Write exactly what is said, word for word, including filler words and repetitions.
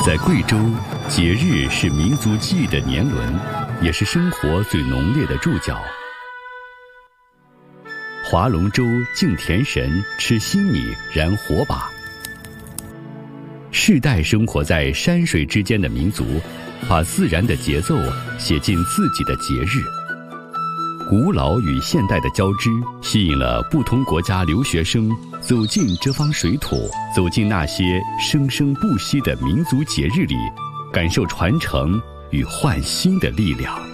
在贵州，节日是民族记忆的年轮，也是生活最浓烈的注脚。划龙舟、敬田神、吃新米、燃火把，世代生活在山水之间的民族，把自然的节奏写进自己的节日。古老与现代的交织，吸引了不同国家留学生走进这方水土，走进那些生生不息的民族节日里，感受传承与焕新的力量。